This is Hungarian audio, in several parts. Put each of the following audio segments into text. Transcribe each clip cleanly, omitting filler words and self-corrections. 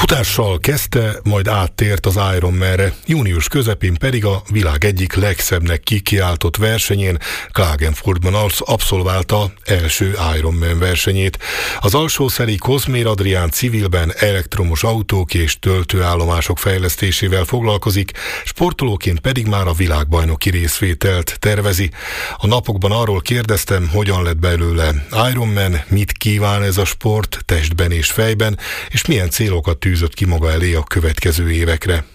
Futással kezdte, majd áttért az Ironmanre, június közepén pedig a világ egyik legszebbnek kikiáltott versenyén, Klagenfurtban abszolválta első Ironman versenyét. Az alsószeri Kozmér Adrián civilben elektromos autók és töltőállomások fejlesztésével foglalkozik, sportolóként pedig már a világbajnoki részvételt tervezi. A napokban arról kérdeztem, hogyan lett belőle Ironman, mit kíván ez a sport testben és fejben, és milyen célokat tűzött ki maga elé a következő évekre.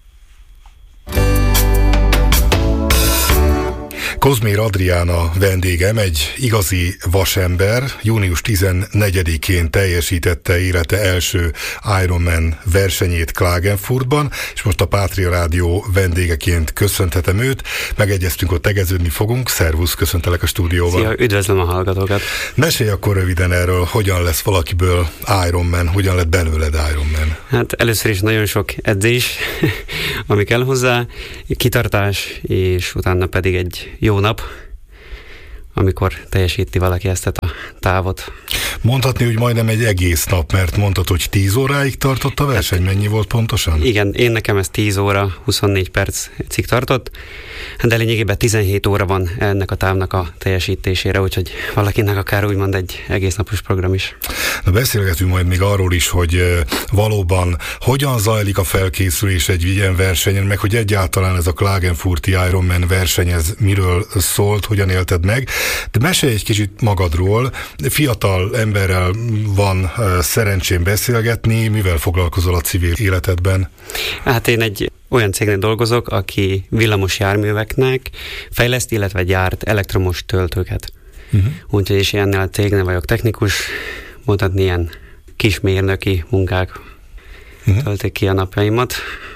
Kozmér Adrián a vendégem, egy igazi vasember, június 14-én teljesítette élete első Ironman versenyét Klagenfurtban, és most a Pátria Rádió vendégeként köszönhetem őt, megegyeztünk, hogy tegeződni fogunk. Szervusz, köszöntelek a stúdióban. Szia, üdvözlöm a hallgatókat. Mesélj akkor röviden erről, hogyan lesz valakiből Ironman, hogyan lett belőled Ironman? Hát először is nagyon sok edzés, ami kell hozzá, kitartás, és utána pedig egy jó nap, amikor teljesíti valaki ezt a távot. Mondhatni, hogy majdnem egy egész nap, mert mondtad, hogy 10 óráig tartott a verseny. Mennyi volt pontosan? Igen, én nekem ez 10 óra, 24 percig tartott, de lényegében 17 óra van ennek a távnak a teljesítésére, úgyhogy valakinek akár úgymond egy egész napos program is. Na, beszélgetünk majd még arról is, hogy valóban hogyan zajlik a felkészülés egy ilyen versenyen, meg hogy egyáltalán ez a Klagenfurti Ironman verseny, ez miről szólt, hogyan élted meg. De mesélj egy kicsit magadról, fiatal emberrel van szerencsém beszélgetni, mivel foglalkozol a civil életedben? Hát én egy olyan cégnél dolgozok, aki villamos járműveknek fejleszt, illetve gyárt elektromos töltőket. Úgyhogy is ilyennél a cégnél vagyok technikus, mondhatni ilyen kis mérnöki munkák töltik ki a napjaimat.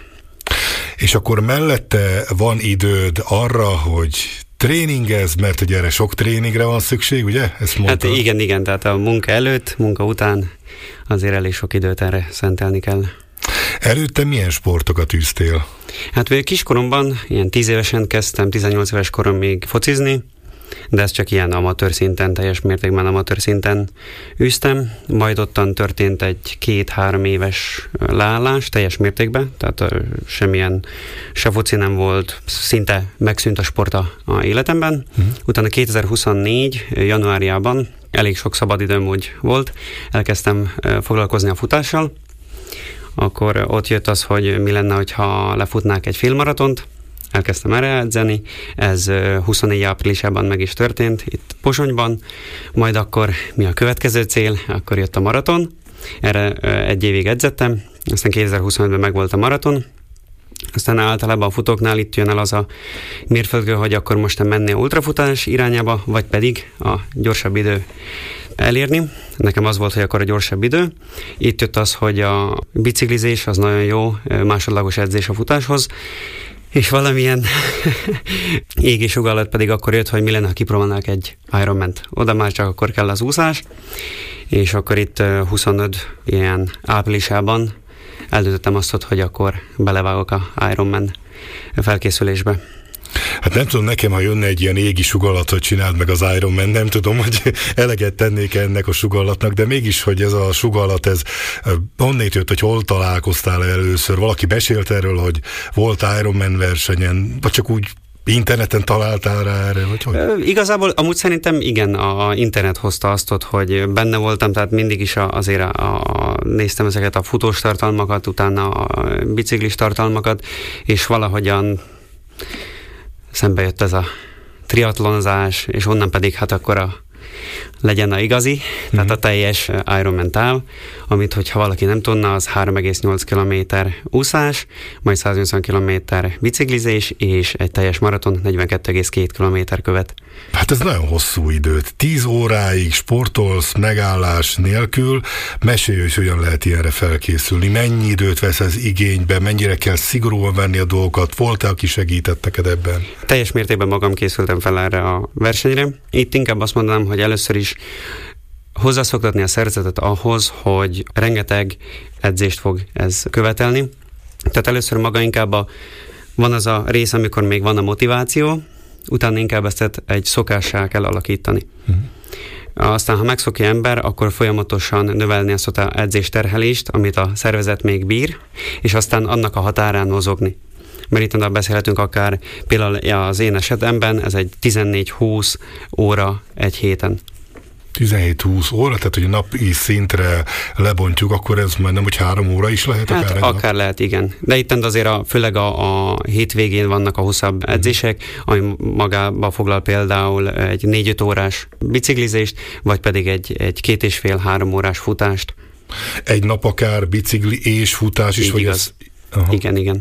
És akkor mellette van időd arra, hogy tréningez, mert ugye erre sok tréningre van szükség, ugye? Ezt mondtad? Hát igen, tehát a munka előtt, munka után azért elég sok időt erre szentelni kell. Előtte milyen sportokat űztél? Hát kiskoromban, ilyen 10 évesen kezdtem, 18 éves korom még focizni, de ez csak ilyen amatőr szinten, teljes mértékben amatőr szinten űztem, majd ottan történt egy 2-3 éves leállás teljes mértékben, tehát semmilyen se foci nem volt, szinte megszűnt a sport a életemben. Utána 2024 januárjában elég sok szabadidőm úgy volt, elkezdtem foglalkozni a futással, akkor ott jött az, hogy mi lenne, hogyha lefutnák egy félmaratont. Elkezdtem erre edzeni, ez 24 áprilisában meg is történt, itt Pozsonyban, majd akkor mi a következő cél, akkor jött a maraton, erre egy évig edzettem, aztán 2025-ben megvolt a maraton, aztán általában a futóknál itt jön el az a mérföldkő, hogy akkor most mennél ultrafutás irányába, vagy pedig a gyorsabb idő elérni. Nekem az volt, hogy akkor a gyorsabb idő. Itt jött az, hogy a biciklizés az nagyon jó másodlagos edzés a futáshoz, és valamilyen égésug pedig akkor jött, hogy mi lenne, ha kipróbálnák egy Ironman-t. Oda már csak akkor kell az úszás, és akkor itt 25 ilyen áprilisában eldöntöttem azt, hogy akkor belevágok a Ironman felkészülésbe. Hát nem tudom, nekem, ha jönne egy ilyen égi sugallat, hogy csináld meg az Ironman, nem tudom, hogy eleget tennék ennek a sugallatnak, de mégis, hogy ez a sugallat, ez honnét jött, hogy hol találkoztál először? Valaki mesélt erről, hogy volt Ironman versenyen, vagy csak úgy interneten találtál rá erre, vagy hogy? Igazából amúgy szerintem igen, a internet hozta azt, hogy benne voltam, tehát mindig is azért néztem ezeket a futós tartalmakat, utána a biciklis tartalmakat, és valahogyan szembe jött ez a triatlonozás, és onnan pedig hát akkor legyen a igazi, tehát a teljes Ironman táv, amit hogyha valaki nem tudna, az 3,8 km úszás, majd 180 km biciklizés, és egy teljes maraton 42,2 km követ. Hát ez nagyon hosszú időt. 10 óráig sportolsz, megállás nélkül. Mesélj, hogy hogyan lehet ilyenre felkészülni. Mennyi időt vesz ez igénybe, mennyire kell szigorúan venni a dolgokat? Volt-e, aki segített neked ebben? Teljes mértékben magam készültem fel erre a versenyre. Itt inkább azt mondanám, hogy először is hozzászoktatni a szervezetet ahhoz, hogy rengeteg edzést fog ez követelni. Tehát először maga inkább van az a rész, amikor még van a motiváció, utána inkább ezt egy szokássá kell alakítani. Aztán, ha megszokja ember, akkor folyamatosan növelni azt az edzésterhelést, amit a szervezet még bír, és aztán annak a határán mozogni. Mert itt beszélhetünk akár, például az én esetemben ez egy 14-20 óra egy héten. 17-20 óra, tehát hogy napi szintre lebontjuk, akkor ez már nem, hogy 3 óra is lehet? Hát akár lehet, igen. De itt azért főleg a hétvégén vannak a hosszabb edzések, ami magába foglal például egy 4-5 órás biciklizést, vagy pedig egy 2,5-3 órás futást. Egy nap akár bicikli és futás is? Így igaz. Igen.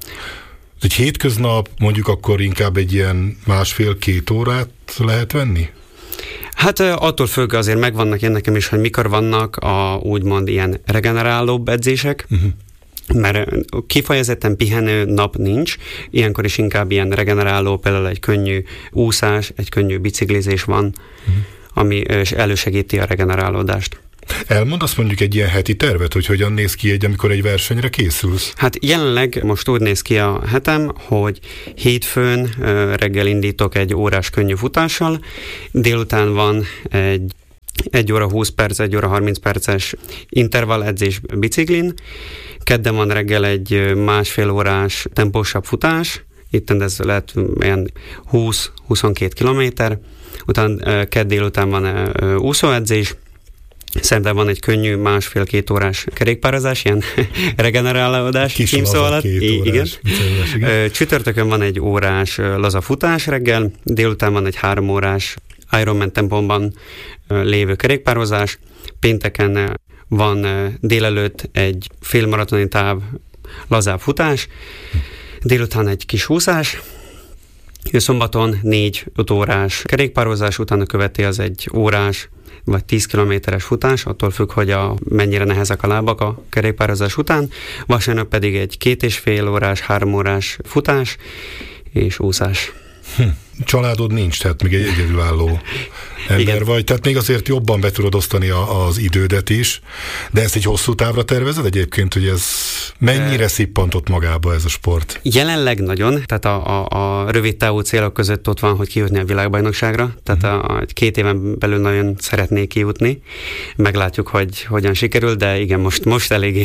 Egy hétköznap mondjuk akkor inkább egy ilyen 1,5-2 órát lehet venni? Hát attól függ, azért megvannak én nekem is, hogy mikor vannak a úgymond ilyen regenerálóbb edzések, mert kifejezetten pihenő nap nincs, ilyenkor is inkább ilyen regeneráló, például egy könnyű úszás, egy könnyű biciklizés van, ami elősegíti a regenerálódást. Elmondasz mondjuk egy ilyen heti tervet, hogy hogyan néz ki amikor egy versenyre készülsz? Hát jelenleg most úgy néz ki a hetem, hogy hétfőn reggel indítok egy órás könnyű futással, délután van egy 1 óra 20 perc, 1 óra 30 perces intervall edzés biciklin, kedden van reggel egy 1,5 órás tempósabb futás, itt ez lehet ilyen 20-22 kilométer, utána kedd délután van úszóedzés, szerdán van egy könnyű 1,5-2 órás kerékpározás, ilyen regenerálódás címszó alatt. Igen. Csütörtökön van egy órás laza futás reggel, délután van egy 3 órás Ironman tempóban lévő kerékpározás, pénteken van délelőtt egy félmaratoni táv lazább futás, délután egy kis úszás, szombaton 4-5 órás kerékpározás, utána követi az egy órás vagy 10 kilométeres futás, attól függ, hogy mennyire nehezek a lábak a kerékpározás után, vasárnap pedig egy 2,5 órás, 3 órás futás és úszás. Családod nincs, tehát még egy egyedülálló ember vagy, tehát még azért jobban be tudod osztani az idődet is, de ezt egy hosszú távra tervezed egyébként, hogy ez mennyire szippantott magába ez a sport? Jelenleg nagyon, tehát a rövid távú célok között ott van, hogy kijutni a világbajnokságra, tehát egy 2 éven belül nagyon szeretnék kijutni, meglátjuk, hogy hogyan sikerül, de igen, most eléggé.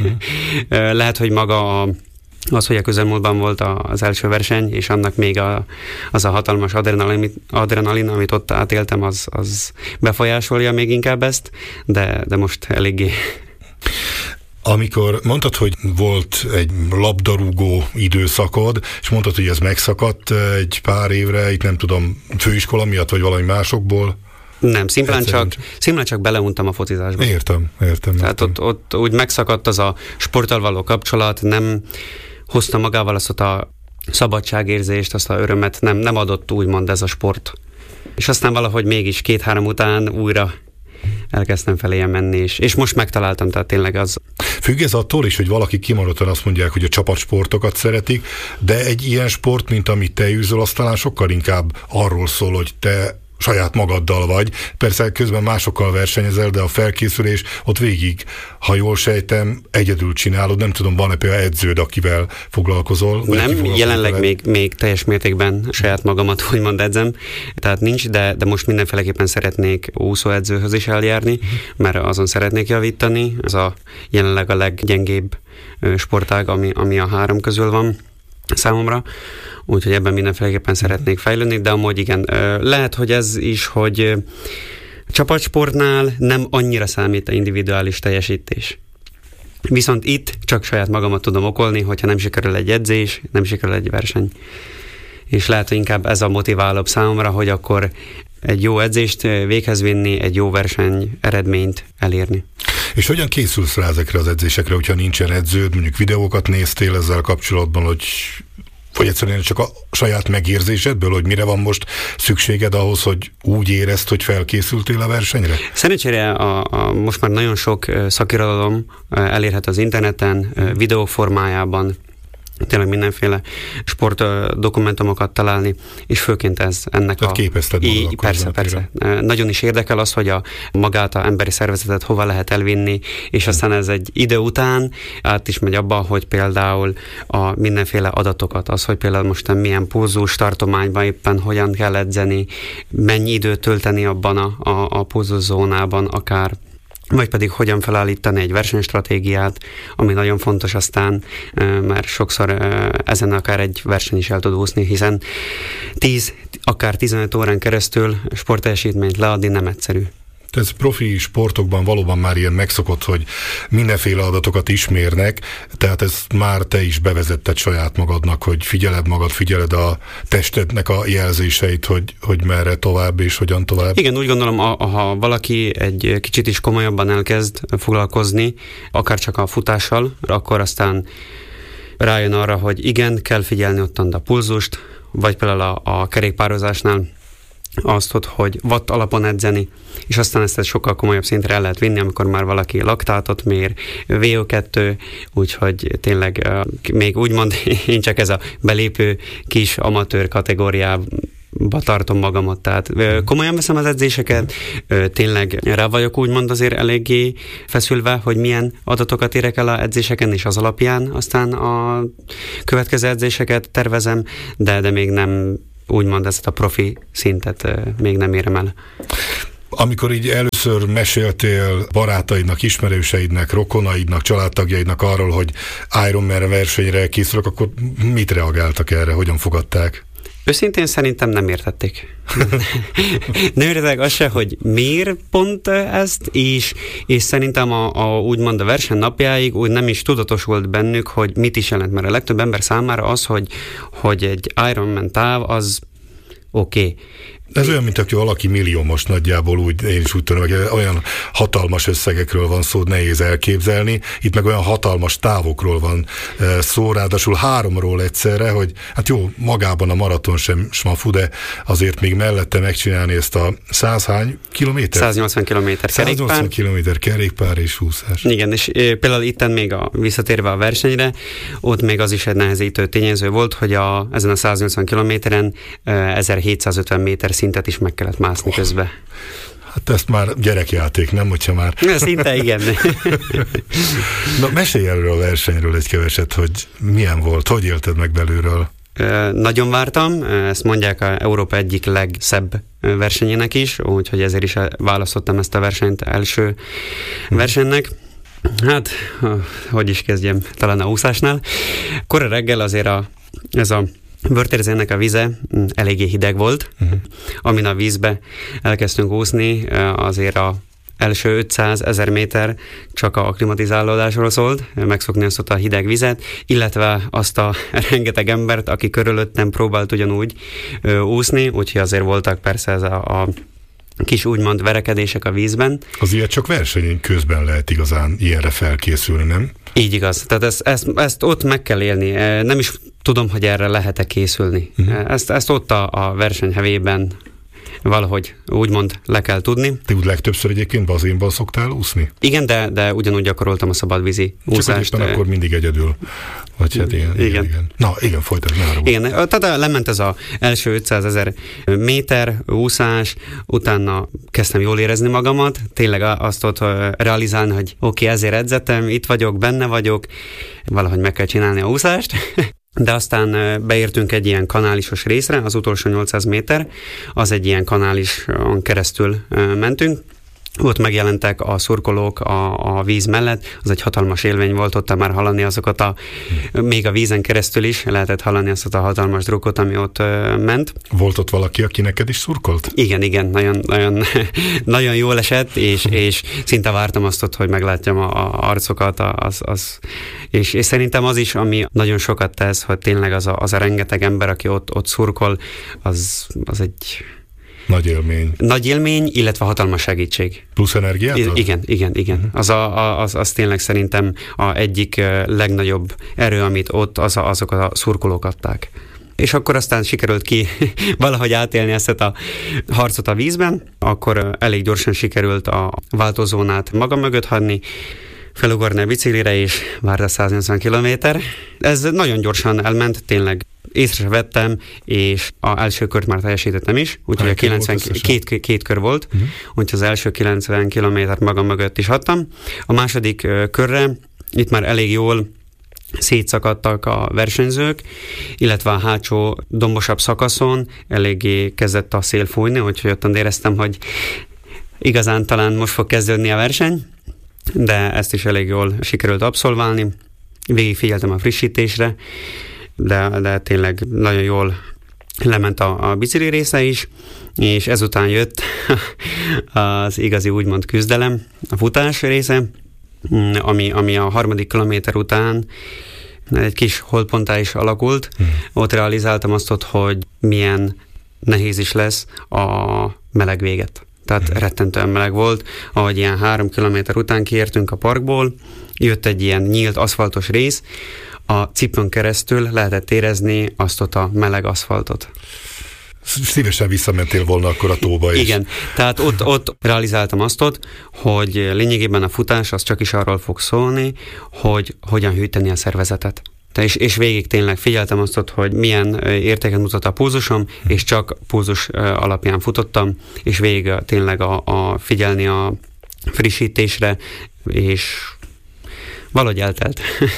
Lehet, hogy maga az, hogy a közelmúltban volt az első verseny, és annak még az a hatalmas adrenalin, amit ott átéltem, az befolyásolja még inkább ezt, de most eléggé. Amikor mondtad, hogy volt egy labdarúgó időszakod, és mondtad, hogy ez megszakadt egy pár évre, itt nem tudom, főiskola miatt, vagy valami másokból? Nem, szimplán csak beleuntam a focizásba. Értem. Tehát ott úgy megszakadt az a sporttal való kapcsolat, nem hozta magával azt a szabadságérzést, azt a örömet, nem adott úgymond ez a sport. És aztán valahogy mégis 2-3 után újra elkezdtem feléje menni, és most megtaláltam, tehát tényleg az. Függ ez attól is, hogy valaki kimaradtan azt mondják, hogy a csapatsportokat szeretik, de egy ilyen sport, mint amit te űzöl, az talán sokkal inkább arról szól, hogy te saját magaddal vagy. Persze közben másokkal versenyezel, de a felkészülés ott végig, ha jól sejtem, egyedül csinálod. Nem tudom, van-e például edződ, akivel foglalkozol? Nem, jelenleg még teljes mértékben saját magamat úgymond edzem. Tehát nincs, de most mindenféleképpen szeretnék úszóedzőhöz is eljárni, mert azon szeretnék javítani. Ez jelenleg a leggyengébb sportág, ami a 3 közül van számomra, úgyhogy ebben mindenféleképpen szeretnék fejlődni, de amúgy igen, lehet, hogy ez is, hogy csapatsportnál nem annyira számít a individuális teljesítés. Viszont itt csak saját magamat tudom okolni, hogyha nem sikerül egy edzés, nem sikerül egy verseny. És lehet, hogy inkább ez a motiválóbb számomra, hogy akkor egy jó edzést véghez vinni, egy jó verseny eredményt elérni. És hogyan készülsz rá ezekre az edzésekre, hogyha nincsen edződ, mondjuk videókat néztél ezzel kapcsolatban, vagy egyszerűen csak a saját megérzésedből, hogy mire van most szükséged ahhoz, hogy úgy érezd, hogy felkészültél a versenyre? Szerencsére most már nagyon sok szakirodalom elérhető az interneten, videók formájában, tényleg mindenféle sportdokumentumokat találni, és főként ennek tehát képezted magad persze. Nagyon is érdekel az, hogy magát a emberi szervezetet hova lehet elvinni, és aztán ez egy idő után át is megy abba, hogy például a mindenféle adatokat, az, hogy például most milyen pulzus tartományban éppen hogyan kell edzeni, mennyi időt tölteni abban a pulzuszónában akár, vagy pedig hogyan felállítani egy versenystratégiát, ami nagyon fontos aztán, mert sokszor ezen akár egy verseny is el tud úszni, hiszen 10, akár 15 órán keresztül sportteljesítményt leadni nem egyszerű. Ez profi sportokban valóban már ilyen megszokott, hogy mindenféle adatokat ismérnek, tehát ez már te is bevezetted saját magadnak, hogy figyeled a testednek a jelzéseit, hogy merre tovább és hogyan tovább. Igen, úgy gondolom, ha valaki egy kicsit is komolyabban elkezd foglalkozni, akár csak a futással, akkor aztán rájön arra, hogy igen, kell figyelni ottan a pulzust, vagy például a kerékpározásnál azt, hogy watt alapon edzeni, és aztán ezt sokkal komolyabb szintre el lehet vinni, amikor már valaki laktátot mér, VO2, úgyhogy tényleg még úgymond én csak ez a belépő kis amatőr kategóriába tartom magamat, tehát komolyan veszem az edzéseket, tényleg rá vagyok úgymond azért eléggé feszülve, hogy milyen adatokat érek el a edzéseken, és az alapján aztán a következő edzéseket tervezem, de még nem úgymond ezt a profi szintet még nem érem el. Amikor így először meséltél barátaidnak, ismerőseidnek, rokonaidnak, családtagjaidnak arról, hogy Ironman versenyre készülök, akkor mit reagáltak erre, hogyan fogadták? Őszintén szerintem nem értették. Nem értettek azt se, hogy miért pont ezt, és szerintem úgymond a verseny napjáig úgy nem is tudatosult bennük, hogy mit is jelent, mert a legtöbb ember számára az, hogy egy Ironman táv, az oké. Ez olyan, mint aki valaki milliómos nagyjából, én is úgy tudom, hogy olyan hatalmas összegekről van szó, nehéz elképzelni. Itt meg olyan hatalmas távokról van szó, ráadásul 3-ról egyszerre, hogy hát jó, magában a maraton sem smafu, de azért még mellette megcsinálni ezt a 100 hány kilométer? 180 kilométer kerékpár. 180 kilométer kerékpár és úszás. Igen, és például itten még visszatérve a versenyre, ott még az is egy nehezítő tényező volt, hogy ezen a 180 kilométeren 1750 méter szintet is meg kellett mászni közben. Hát ezt már gyerekjáték, nem? Hogyha már... Szinte igen. Na, mesélj erről a versenyről egy keveset, hogy milyen volt, hogy élted meg belülről? Nagyon vártam, ezt mondják a Európa egyik legszebb versenyének is, úgyhogy ezért is választottam ezt a versenyt első versenynek. Hát, hogy is kezdjem, talán a úszásnál. Kora reggel azért ez a Börtérzének a vize eléggé hideg volt, amin a vízbe elkezdtünk úszni, azért a első 500-1000 méter csak a akklimatizálódásról szólt, megszokni azt a hideg vizet, illetve azt a rengeteg embert, aki körülöttem próbált ugyanúgy úszni, úgyhogy azért voltak persze ez a kis úgymond verekedések a vízben. Az ilyet csak versenyen közben lehet igazán ilyenre felkészülni, nem? Így igaz. Tehát ezt ott meg kell élni. Nem is tudom, hogy erre lehet-e készülni. Ezt ott a verseny hevében valahogy úgymond le kell tudni. Te úgy legtöbbször egyébként bazénban szoktál úszni? Igen, de ugyanúgy gyakoroltam a szabadvízi úszást. Csak akkor mindig egyedül. Vagy hát igen. Na, igen, folytasd már. Igen, tehát lement ez az első 500 000 méter úszás, utána kezdtem jól érezni magamat, tényleg azt ott realizálni, hogy oké, ezért edzettem, itt vagyok, benne vagyok, valahogy meg kell csinálni a úszást. De aztán beértünk egy ilyen kanálisos részre, az utolsó 800 méter, az egy ilyen kanálison keresztül mentünk. Ott megjelentek a szurkolók a víz mellett, az egy hatalmas élmény volt, ott már hallani azokat még a vízen keresztül is lehetett hallani azt a hatalmas drukkot, ami ott ment. Volt ott valaki, aki neked is szurkolt? Igen, nagyon jól esett, és szinte vártam azt, hogy meglátjam a arcokat, és szerintem az is, ami nagyon sokat tesz, hogy tényleg az a rengeteg ember, aki ott szurkol, az egy... Nagy élmény, illetve hatalmas segítség. Plusz energiát? Igen. Az tényleg szerintem egyik legnagyobb erő, amit ott azok a szurkolók adták. És akkor aztán sikerült valahogy átélni ezt a harcot a vízben, akkor elég gyorsan sikerült a váltózónát maga mögött hagyni, felugorni a biciklire, és várta 180 km. Ez nagyon gyorsan elment, tényleg észre se vettem, és az első kört már teljesítettem is, úgyhogy a 92 kör volt, úgyhogy az első 90 kilométert magam mögött is hattam. A második körre itt már elég jól szétszakadtak a versenyzők, illetve a hátsó dombosabb szakaszon eléggé kezdett a szél fújni, úgyhogy ottan éreztem, hogy igazán talán most fog kezdődni a verseny, de ezt is elég jól sikerült abszolválni. Végig figyeltem a frissítésre, de tényleg nagyon jól lement a bicikli része is, és ezután jött az igazi úgymond küzdelem, a futás része, ami a harmadik kilométer után egy kis holdponttá is alakult. Ott realizáltam azt, hogy milyen nehéz is lesz a meleg véget. Tehát rettentően meleg volt, ahogy ilyen 3 kilométer után kiértünk a parkból, jött egy ilyen nyílt aszfaltos rész, a cipőn keresztül lehetett érezni azt a meleg aszfaltot. Szívesen visszamentél volna akkor a tóba is. Igen, tehát ott realizáltam azt, hogy lényegében a futás az csak is arról fog szólni, hogy hogyan hűteni a szervezetet. És végig tényleg figyeltem azt, hogy milyen értéket mutat a pulzusom, és csak pulzus alapján futottam, és végig tényleg a figyelni a frissítésre, és valahogy eltelt.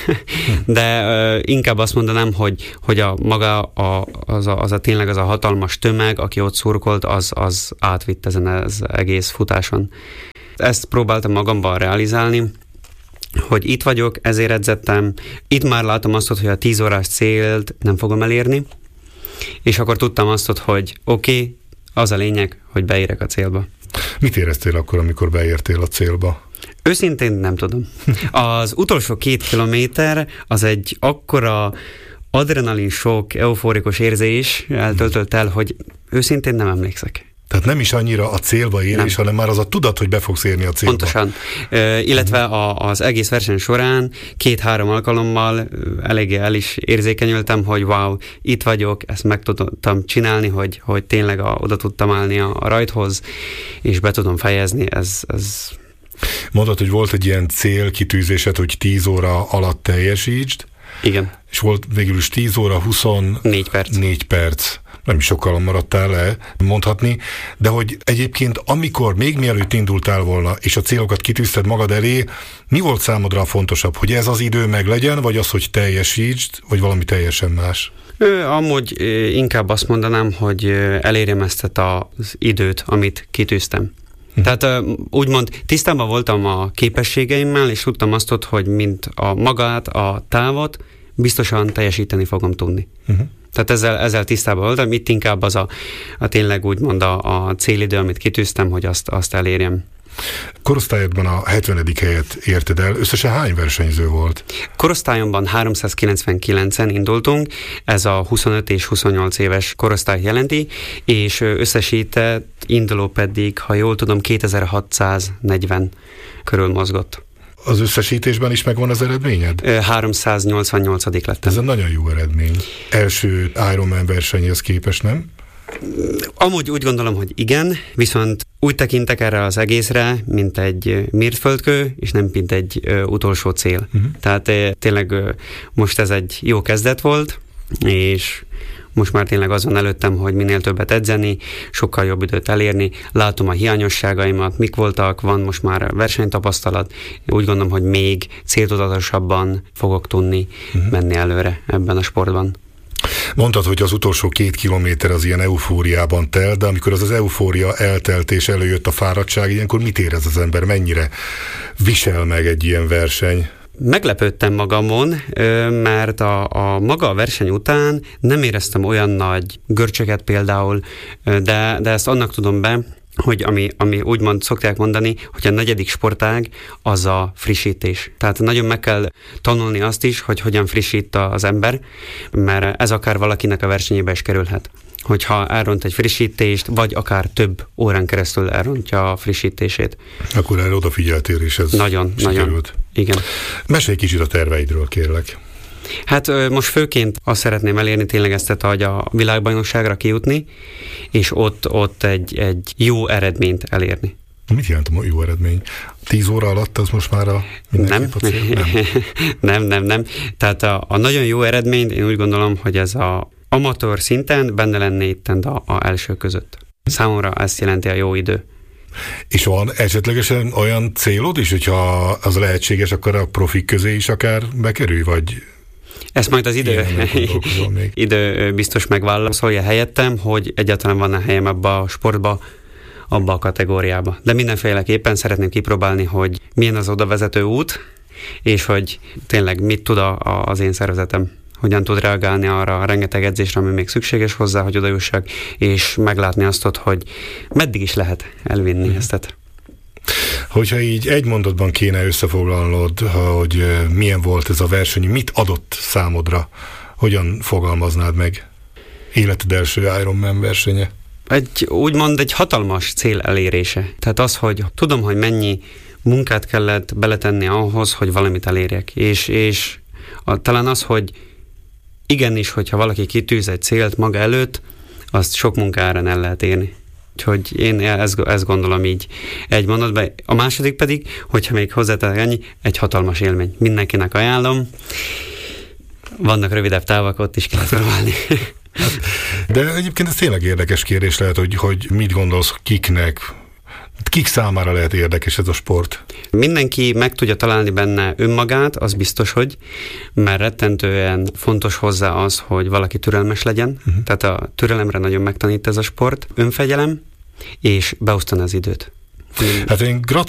De inkább azt mondanám, hogy a maga tényleg az a hatalmas tömeg, aki ott szurkolt, az átvitt ezen az egész futáson. Ezt próbáltam magamban realizálni, hogy itt vagyok, ezért edzettem. Itt már látom azt, hogy a 10 órás célt nem fogom elérni, és akkor tudtam azt, hogy oké, az a lényeg, hogy beérek a célba. Mit éreztél akkor, amikor beértél a célba? Őszintén nem tudom. Az utolsó 2 kilométer az egy akkora adrenalin sok, eufórikus érzés eltöltött el, hogy őszintén nem emlékszek. Tehát nem is annyira a célba érés, hanem már az a tudat, hogy be fogsz érni a célba. Pontosan. Illetve az egész verseny során 2-3 alkalommal eléggé el is érzékenyültem, hogy wow, itt vagyok, ezt meg tudtam csinálni, hogy tényleg oda tudtam állni a rajthoz, és be tudom fejezni. Ez... Mondod, hogy volt egy ilyen célkitűzésed, hogy 10 óra alatt teljesítsd. Igen. És volt végül is 10 óra 24 perc. 4 perc. Nem is sokkal maradtál le, mondhatni, de hogy egyébként amikor még mielőtt indultál volna, és a célokat kitűzted magad elé, mi volt számodra a fontosabb, hogy ez az idő meglegyen, vagy az, hogy teljesítsd, vagy valami teljesen más? Amúgy inkább azt mondanám, hogy elérjem ezt az időt, amit kitűztem. Tehát úgymond tisztában voltam a képességeimmel, és tudtam azt, hogy mint a magát, a távot biztosan teljesíteni fogom tudni. Tehát ezzel tisztában voltam, itt inkább az a tényleg úgymond a célidő, amit kitűztem, hogy azt elérjem. Korosztályodban a 70. helyet érted el. Összesen hány versenyző volt? Korosztályomban 399-en indultunk, ez a 25 és 28 éves korosztály jelenti, és összesített induló pedig, ha jól tudom, 2640 körül mozgott. Az összesítésben is megvan az eredményed? 388. lettem. Ez egy nagyon jó eredmény. Első Ironman versenyhez képest, nem? Amúgy úgy gondolom, hogy igen, viszont úgy tekintek erre az egészre, mint egy mérföldkő, és nem mint egy utolsó cél. Tehát tényleg most ez egy jó kezdet volt, és most már tényleg az van előttem, hogy minél többet edzeni, sokkal jobb időt elérni, látom a hiányosságaimat, mik voltak, van most már versenytapasztalat, úgy gondolom, hogy még céltudatosabban fogok tudni menni előre ebben a sportban. Mondtad, hogy az utolsó 2 kilométer az ilyen eufóriában telt, de amikor az eufória eltelt és előjött a fáradtság, ilyenkor mit érez az ember, mennyire visel meg egy ilyen verseny? Meglepődtem magamon, mert a maga a verseny után nem éreztem olyan nagy görcsöket például, de ezt annak tudom be, hogy ami úgymond szokták mondani, hogy a 4. sportág az a frissítés. Tehát nagyon meg kell tanulni azt is, hogy hogyan frissít az ember, mert ez akár valakinek a versenyébe is kerülhet. Hogyha elront egy frissítést, vagy akár több órán keresztül elrontja a frissítését. Akkor erre odafigyeltél, és ez nagyon. Igen. Mesélj kicsit a terveidről, kérlek. Hát most főként azt szeretném elérni tényleg ezt, hogy a világbajnokságra kijutni, és ott egy jó eredményt elérni. Mit jelent a jó eredmény? 10 óra alatt az most már Nem. Tehát a nagyon jó eredményt én úgy gondolom, hogy ez a amatőr szinten benne lenni itt a első között. Számomra ezt jelenti a jó idő. És van esetlegesen olyan célod is, hogyha az lehetséges, akkor a profik közé is akár bekerülj, vagy... Ezt majd az idő biztos megválaszolja helyettem, hogy egyáltalán van-e helyem ebbe a sportba, abba a kategóriába. De mindenféleképpen szeretném kipróbálni, hogy milyen az oda vezető út, és hogy tényleg mit tud az én szervezetem, hogyan tud reagálni arra a rengeteg edzésre, ami még szükséges hozzá, hogy oda jussak, és meglátni azt, hogy meddig is lehet elvinni ezt. Hogyha így egy mondatban kéne összefoglalnod, hogy milyen volt ez a verseny, mit adott számodra, hogyan fogalmaznád meg életed első Ironman versenye? Úgymond egy hatalmas cél elérése. Tehát az, hogy tudom, hogy mennyi munkát kellett beletenni ahhoz, hogy valamit elérjek. És talán az, hogy igenis, hogyha valaki kitűz egy célt maga előtt, azt sok munkára el lehet érni. Úgyhogy én ezt gondolom így egy mondatban. A második pedig, hogyha még hozzátetek ennyi, egy hatalmas élmény. Mindenkinek ajánlom. Vannak rövidebb távok, ott is kell próbálni. De egyébként ez tényleg érdekes kérdés lehet, hogy mit gondolsz, kik számára lehet érdekes ez a sport? Mindenki meg tudja találni benne önmagát, az biztos, hogy, mert rettentően fontos hozzá az, hogy valaki türelmes legyen, tehát a türelemre nagyon megtanít ez a sport, önfegyelem, és beosztani az időt. Hát én